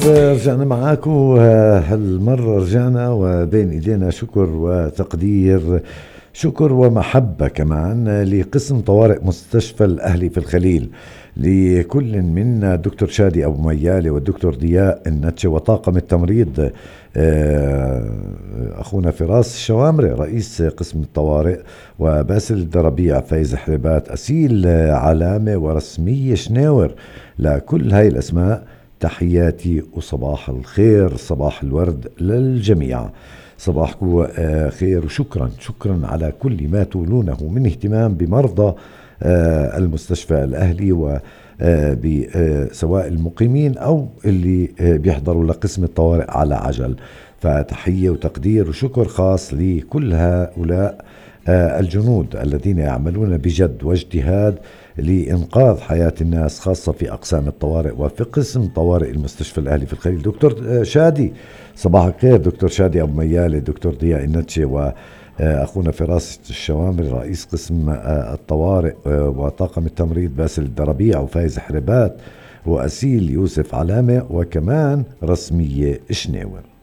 رجعنا معاكم. هالمرة رجعنا وبين إيدينا شكر وتقدير، شكر ومحبة كمان لقسم طوارئ مستشفى الأهلي في الخليل، لكل منا الدكتور شادي أبو ميالي والدكتور ضياء النتشي وطاقم التمريض أخونا فراس الشوامري رئيس قسم الطوارئ، وباسل الدربيع، فايز حربات، أسيل علامة، ورسمية شناور. لكل هاي الأسماء تحياتي وصباح الخير، صباح الورد للجميع. صباحكم خير، وشكرا على كل ما تولونه من اهتمام بمرضى المستشفى الأهلي، و سواء المقيمين أو اللي بيحضروا لقسم الطوارئ على عجل. فتحية وتقدير وشكر خاص لكل هؤلاء الجنود الذين يعملون بجد واجتهاد لإنقاذ حياة الناس، خاصة في أقسام الطوارئ وفي قسم طوارئ المستشفى الأهلي في الخليل. دكتور شادي، صباح الخير. دكتور شادي أبو ميالي، دكتور ضياء النتشي، وأخونا فراس الشوامري رئيس قسم الطوارئ، وطاقم التمريض باسل الدربيع وفايز حربات وأسيل يوسف علامة، وكمان رسمية شناور.